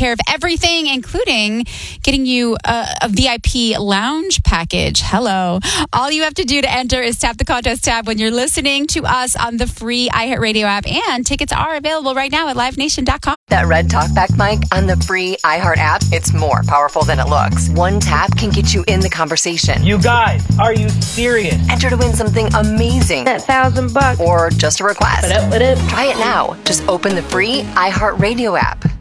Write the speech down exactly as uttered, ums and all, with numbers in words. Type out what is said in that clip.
care of everything, including getting you a, a V I P lounge package. Hello. All you have to do to enter is tap the contest tab when you're listening to us on the free iHeartRadio app, and tickets are available right now at live nation dot com. That red talkback mic on the free iHeart app, it's more powerful than it looks. One tap can get you in the conversation. You guys, are you serious? Enter to win something amazing. That thousand bucks. Or just a request. What up, what up? Try it now. Just open the free iHeartRadio app.